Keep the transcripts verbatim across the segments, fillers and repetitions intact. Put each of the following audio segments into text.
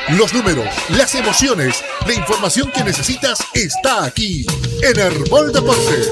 Los números, las emociones, la información que necesitas está aquí en Herbol Deportes.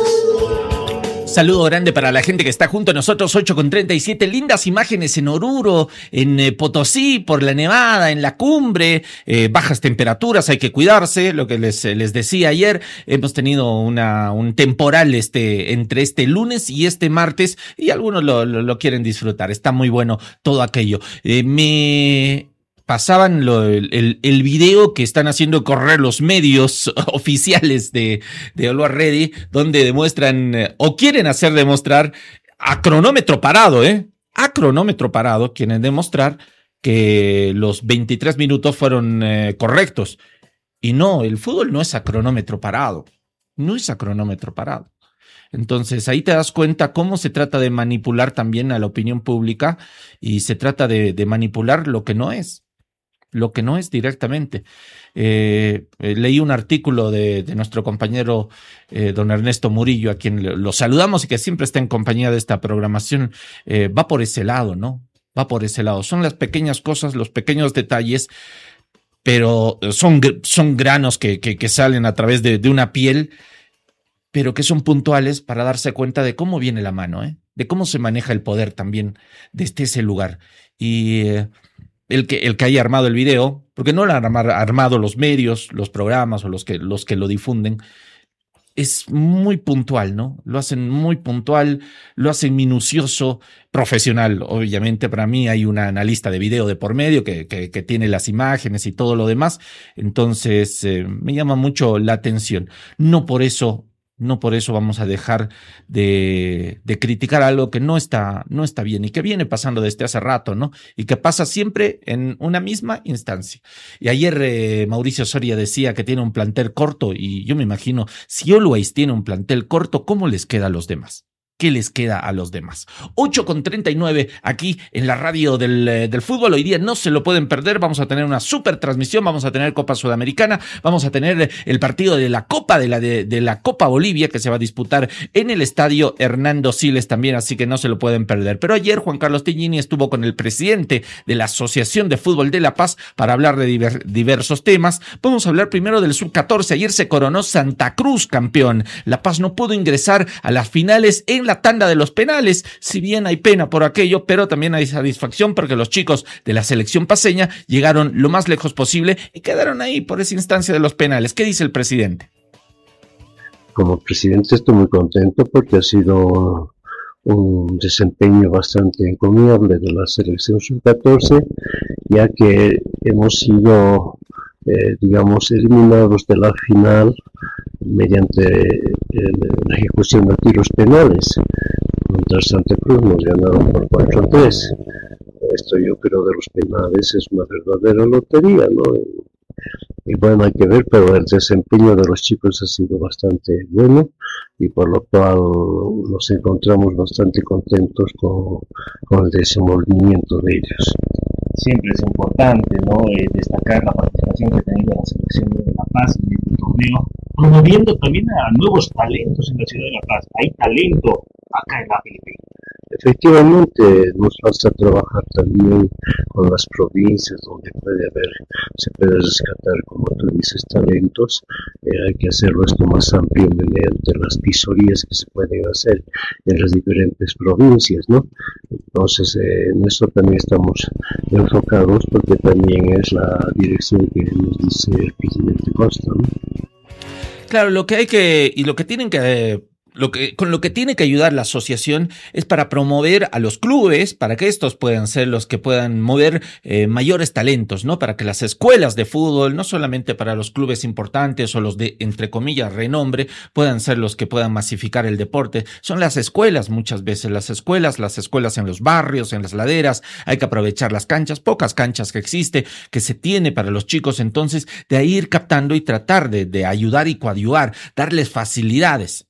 Saludo grande para la gente que está junto a nosotros, ocho con treinta y siete, lindas imágenes en Oruro, en eh, Potosí, por la nevada, en la cumbre, eh, bajas temperaturas, hay que cuidarse, lo que les, les decía ayer, hemos tenido una, un temporal este, entre este lunes y este martes, y algunos lo, lo, lo quieren disfrutar, está muy bueno todo aquello. Eh, me... Pasaban lo, el, el video que están haciendo correr los medios oficiales de, de Always Ready, donde demuestran eh, o quieren hacer demostrar a cronómetro parado, ¿eh? A cronómetro parado, quieren demostrar que los veintitrés minutos fueron eh, correctos. Y no, el fútbol no es a cronómetro parado. No es a cronómetro parado. Entonces ahí te das cuenta cómo se trata de manipular también a la opinión pública y se trata de, de manipular lo que no es. Lo que no es directamente. Eh, eh, leí un artículo de, de nuestro compañero eh, don Ernesto Murillo, a quien lo, lo saludamos y que siempre está en compañía de esta programación. Eh, va por ese lado, ¿no? Va por ese lado. Son las pequeñas cosas, los pequeños detalles, pero son, son granos que, que, que salen a través de, de una piel, pero que son puntuales para darse cuenta de cómo viene la mano, ¿eh? De cómo se maneja el poder también desde ese lugar. Y... Eh, El que, el que haya armado el video, porque no lo han armado los medios, los programas o los que, los que lo difunden, es muy puntual, ¿no? Lo hacen muy puntual, lo hacen minucioso, profesional. Obviamente para mí hay una analista de video de por medio que, que, que tiene las imágenes y todo lo demás, entonces eh, me llama mucho la atención. No por eso... No por eso vamos a dejar de, de criticar algo que no está, no está bien y que viene pasando desde hace rato, ¿no? Y que pasa siempre en una misma instancia. Y ayer eh, Mauricio Soria decía que tiene un plantel corto y yo me imagino, si Always tiene un plantel corto, ¿cómo les queda a los demás? ¿Qué les queda a los demás? ocho con treinta y nueve aquí en la radio del, del fútbol. Hoy día no se lo pueden perder. Vamos a tener una super transmisión. Vamos a tener Copa Sudamericana. Vamos a tener el partido de la Copa de la, de, de la Copa Bolivia que se va a disputar en el estadio Hernando Siles también. Así que no se lo pueden perder. Pero ayer Juan Carlos Tignini estuvo con el presidente de la Asociación de Fútbol de La Paz para hablar de diver, diversos temas. Vamos a hablar primero del sub catorce. Ayer se coronó Santa Cruz campeón. La Paz no pudo ingresar a las finales en la la tanda de los penales, si bien hay pena por aquello, pero también hay satisfacción porque los chicos de la selección paceña llegaron lo más lejos posible y quedaron ahí por esa instancia de los penales. ¿Qué dice el presidente? Como presidente estoy muy contento porque ha sido un desempeño bastante encomiable de la selección sub catorce, ya que hemos sido, eh, digamos, eliminados de la final mediante eh, la ejecución de tiros penales. Contra Santa Cruz nos ganaron por cuatro a tres. Esto yo creo de los penales es una verdadera lotería, ¿no? Y bueno, hay que ver, pero el desempeño de los chicos ha sido bastante bueno y por lo cual nos encontramos bastante contentos con, con el desenvolvimiento de ellos. Siempre es importante, ¿no? Eh, destacar la participación que ha tenido la selección de La Paz en este torneo, promoviendo también a nuevos talentos en la ciudad de La Paz. Hay talento acá en la Filipina. Efectivamente, nos falta trabajar también con las provincias donde puede haber, se puede rescatar, como tú dices, talentos. Eh, hay que hacerlo esto más amplio mediante las visorías que se pueden hacer en las diferentes provincias, ¿no? Entonces, eh, en eso también estamos enfocados porque también es la dirección que nos dice el presidente Costa, ¿no? Claro, lo que hay que, y lo que tienen que... Eh... Lo que, con lo que tiene que ayudar la asociación es para promover a los clubes, para que estos puedan ser los que puedan mover eh, mayores talentos, ¿no? Para que las escuelas de fútbol, no solamente para los clubes importantes o los de, entre comillas, renombre, puedan ser los que puedan masificar el deporte. Son las escuelas muchas veces, las escuelas, las escuelas en los barrios, en las laderas, hay que aprovechar las canchas, pocas canchas que existe, que se tiene para los chicos, entonces de ahí ir captando y tratar de, de ayudar y coadyuvar, darles facilidades. Esto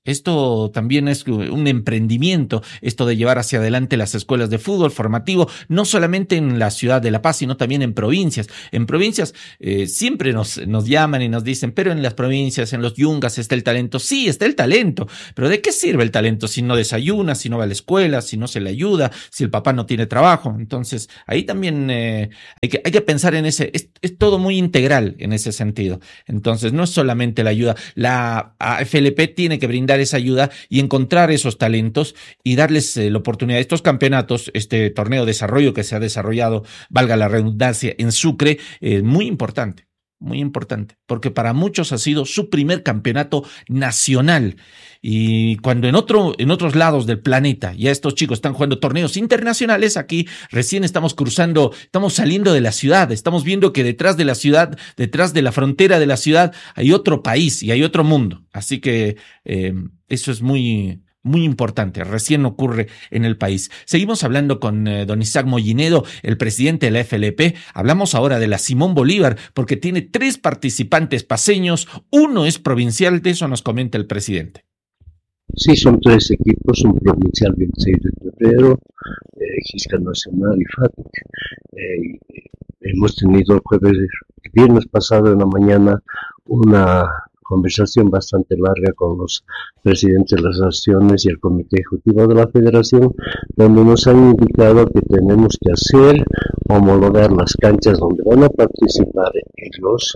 esto también es un emprendimiento, esto de llevar hacia adelante las escuelas de fútbol formativo, no solamente en la ciudad de La Paz, sino también en provincias. En provincias eh, siempre nos, nos llaman y nos dicen, pero en las provincias, en los yungas está el talento. Sí, está el talento, pero ¿de qué sirve el talento si no desayuna, si no va a la escuela, si no se le ayuda, si el papá no tiene trabajo? Entonces, ahí también eh, hay, que, hay que pensar en ese, es, es todo muy integral en ese sentido. Entonces, no es solamente la ayuda, la A F L P tiene que brindar esa ayuda y encontrar esos talentos y darles eh, la oportunidad. Estos campeonatos, este torneo de desarrollo que se ha desarrollado, valga la redundancia, en Sucre, es eh, muy importante. Muy importante, porque para muchos ha sido su primer campeonato nacional. Y cuando en otro, en otros lados del planeta ya estos chicos están jugando torneos internacionales, aquí recién estamos cruzando, estamos saliendo de la ciudad, estamos viendo que detrás de la ciudad, detrás de la frontera de la ciudad, hay otro país y hay otro mundo. Así que eh, eso es muy... muy importante, recién ocurre en el país. Seguimos hablando con eh, don Isaac Mollinedo, el presidente de la A F L P. Hablamos ahora de la Simón Bolívar, porque tiene tres participantes paceños, uno es provincial, de eso nos comenta el presidente. Sí, son tres equipos, un provincial veintiséis de febrero, eh, Gisca Nacional y F A T C. Eh, hemos tenido el jueves, el viernes pasado en la mañana, una conversación bastante larga con los presidentes de las naciones y el comité ejecutivo de la federación, donde nos han indicado que tenemos que hacer, homologar las canchas donde van a participar ellos,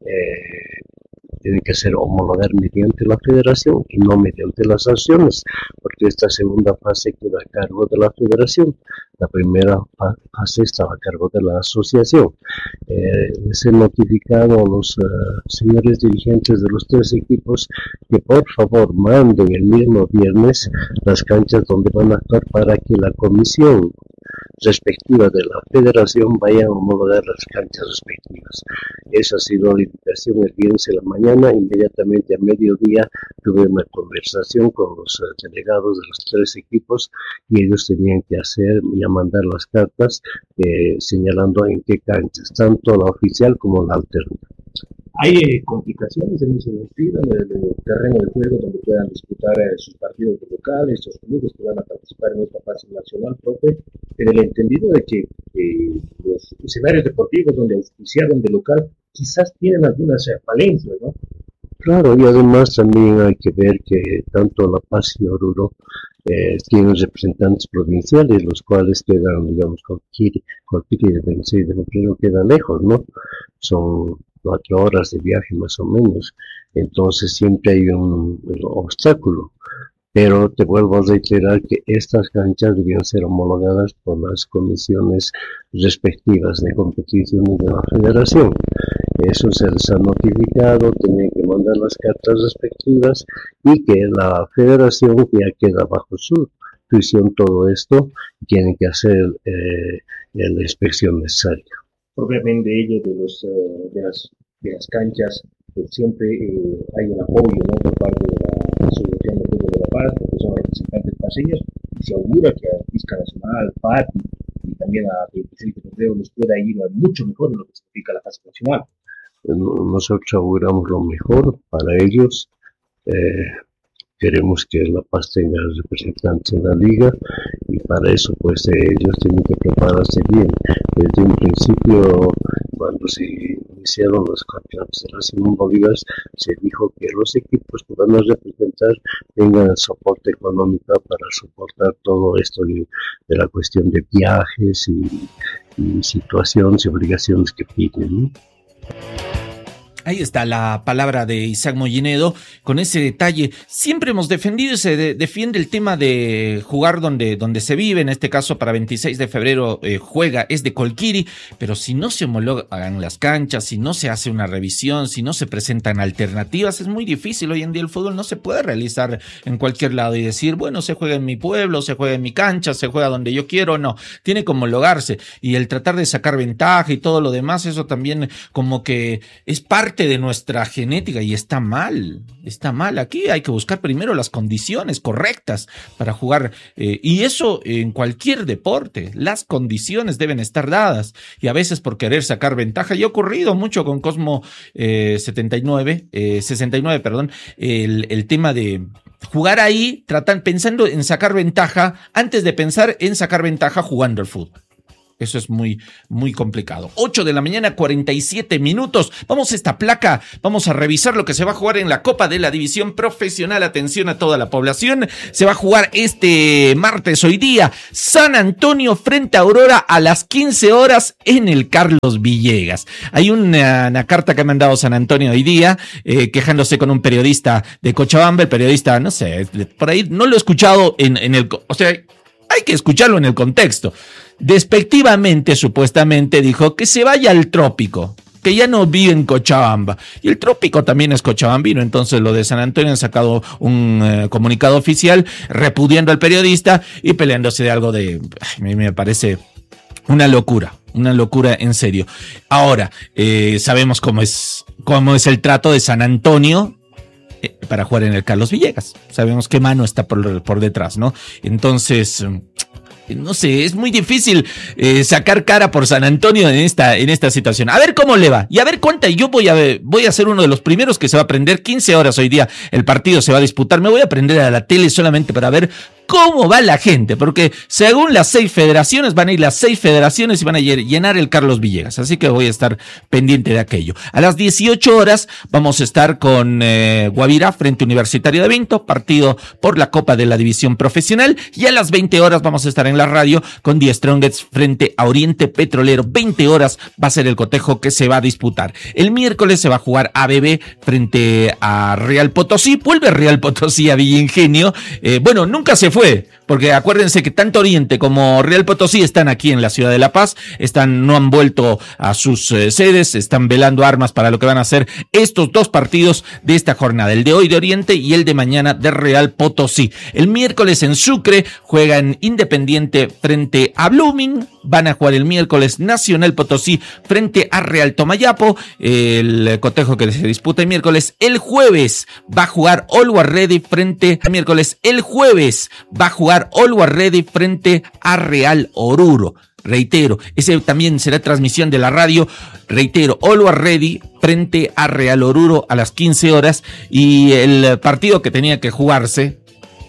eh, tienen que ser homologar mediante la federación y no mediante las acciones, porque esta segunda fase queda a cargo de la federación. La primera fase estaba a cargo de la asociación. Eh, les he notificado a los uh, señores dirigentes de los tres equipos que por favor manden el mismo viernes las canchas donde van a actuar para que la comisión respectiva de la federación vaya a homologar las canchas respectivas. Esa ha sido la invitación el viernes en la mañana. Inmediatamente a mediodía tuve una conversación con los uh, delegados de los tres equipos y ellos tenían que hacer y a mandar las cartas eh, señalando en qué canchas, tanto la oficial como la alterna. ¿Hay eh, complicaciones en ese sentido, en el, en el terreno de juego donde puedan disputar eh, sus partidos locales, estos clubes que van a participar en esta fase nacional, profe, en el entendido de que eh, los escenarios deportivos donde auspiciaron de local quizás tienen algunas eh, falencias, ¿no? Claro, y además también hay que ver que tanto La Paz y Oruro eh, tienen representantes provinciales, los cuales quedan, digamos, cualquier, cualquier veintiséis de febrero queda lejos, ¿no? Son cuatro horas de viaje más o menos, entonces siempre hay un, un obstáculo. Pero te vuelvo a reiterar que estas canchas debían ser homologadas por las comisiones respectivas de competición de la federación. Eso se les ha notificado, tienen que mandar las cartas respectivas y que la federación ya queda bajo su prisión todo esto, tienen que hacer eh, la inspección necesaria. Propiamente ello de, los, uh, de, las, de las canchas, que siempre eh, hay un apoyo, ¿no?, por parte de la Asociación de Fútbol de La Paz, porque son representantes paseños, y se augura que a Gisca Nacional, F A T y también a veintiséis de febrero les pueda ir mucho mejor de lo que significa la fase nacional. Nosotros auguramos lo mejor para ellos. Eh, queremos que La Paz tenga representantes en la liga y para eso pues eh, ellos tienen que prepararse bien. Desde un principio, cuando se iniciaron los campeonatos de la Simón Bolívar, se dijo que los equipos que van a representar tengan soporte económico para soportar todo esto de, de la cuestión de viajes y, y situaciones y obligaciones que piden, ¿no? Ahí está la palabra de Isaac Mollinedo con ese detalle. Siempre hemos defendido y se de, defiende el tema de jugar donde, donde se vive. En este caso, para veintiséis de febrero eh, juega, es de Colquiri, pero si no se homologan las canchas, si no se hace una revisión, si no se presentan alternativas, es muy difícil. Hoy en día el fútbol no se puede realizar en cualquier lado y decir, bueno, se juega en mi pueblo, se juega en mi cancha, se juega donde yo quiero. No, tiene que homologarse. Y el tratar de sacar ventaja y todo lo demás, eso también como que es parte de nuestra genética y está mal, está mal. Aquí hay que buscar primero las condiciones correctas para jugar eh, y eso en cualquier deporte, las condiciones deben estar dadas y a veces por querer sacar ventaja, y ha ocurrido mucho con Cosmo eh, setenta y nueve, eh, sesenta y nueve, perdón, el, el tema de jugar ahí, tratan, pensando en sacar ventaja, antes de pensar en sacar ventaja jugando al fútbol. Eso es muy, muy complicado. ocho de la mañana, cuarenta y siete minutos. Vamos a esta placa. Vamos a revisar lo que se va a jugar en la Copa de la División Profesional. Atención a toda la población. Se va a jugar este martes, hoy día, San Antonio frente a Aurora a las quince horas en el Carlos Villegas. Hay una, una carta que ha mandado San Antonio hoy día, eh, quejándose con un periodista de Cochabamba. El periodista, no sé, por ahí no lo he escuchado en, en el... O sea, hay que escucharlo en el contexto. Despectivamente, supuestamente, dijo que se vaya al trópico, que ya no vive en Cochabamba. Y el trópico también es cochabambino. Entonces, lo de San Antonio han sacado un eh, comunicado oficial repudiando al periodista y peleándose de algo de... A mí me parece una locura, una locura en serio. Ahora, eh, sabemos cómo es, cómo es el trato de San Antonio eh, para jugar en el Carlos Villegas. Sabemos qué mano está por, por detrás, ¿no? Entonces... No sé, es muy difícil eh, sacar cara por San Antonio en esta, en esta situación. A ver cómo le va y a ver cuánta. Yo voy a, voy a ser uno de los primeros que se va a prender. quince horas hoy día el partido se va a disputar. Me voy a prender a la tele solamente para ver cómo va la gente, porque según las seis federaciones van a ir las seis federaciones y van a llenar el Carlos Villegas, así que voy a estar pendiente de aquello. A las dieciocho horas vamos a estar con eh, Guavirá frente a Universitario de Vinto, partido por la Copa de la División Profesional, y a las veinte horas vamos a estar en la radio con Die Strongets frente a Oriente Petrolero. veinte horas va a ser el cotejo que se va a disputar. El miércoles se va a jugar A B B frente a Real Potosí. Vuelve Real Potosí a Villa Ingenio. Eh, bueno, nunca se fue. Fue, porque acuérdense que tanto Oriente como Real Potosí están aquí en la ciudad de La Paz, están, no han vuelto a sus eh, sedes, están velando armas para lo que van a ser estos dos partidos de esta jornada, el de hoy de Oriente y el de mañana de Real Potosí. El miércoles en Sucre juegan Independiente frente a Blooming, van a jugar el miércoles Nacional Potosí frente a Real Tomayapo, el cotejo que se disputa el miércoles. El jueves va a jugar Always Ready frente a miércoles, el jueves va a jugar Always Ready frente a Real Oruro. Reitero, ese también será transmisión de la radio. Reitero, Always Ready frente a Real Oruro a las quince horas. Y el partido que tenía que jugarse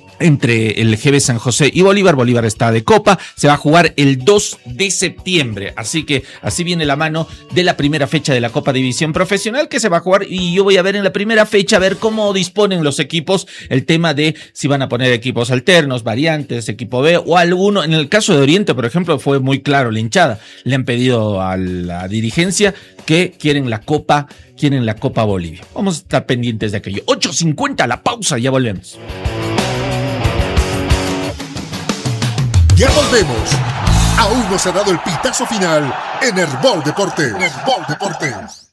entre el G B San José y Bolívar, Bolívar está de copa, se va a jugar el dos de septiembre, así que así viene la mano de la primera fecha de la Copa División Profesional que se va a jugar, y yo voy a ver en la primera fecha, a ver cómo disponen los equipos, el tema de si van a poner equipos alternos, variantes, equipo B o alguno. En el caso de Oriente, por ejemplo, fue muy claro la hinchada, le han pedido a la dirigencia que quieren la Copa, quieren la Copa Bolivia. Vamos a estar pendientes de aquello. ocho cincuenta, la pausa, ya volvemos. Ya volvemos. Aún no se ha dado el pitazo final en Herbol Deportes. Herbol Deportes.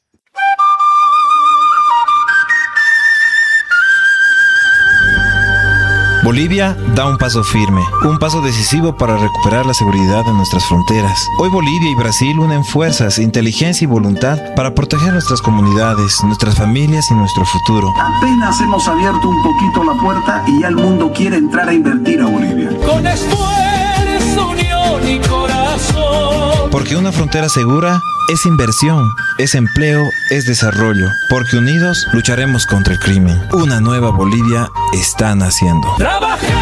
Bolivia da un paso firme, un paso decisivo para recuperar la seguridad de nuestras fronteras. Hoy Bolivia y Brasil unen fuerzas, inteligencia y voluntad para proteger nuestras comunidades, nuestras familias y nuestro futuro. Apenas hemos abierto un poquito la puerta y ya el mundo quiere entrar a invertir a Bolivia. Con esfuerzo, unión y corazón. Porque una frontera segura es inversión, es empleo, es desarrollo. Porque unidos lucharemos contra el crimen. Una nueva Bolivia está naciendo. Trabaja.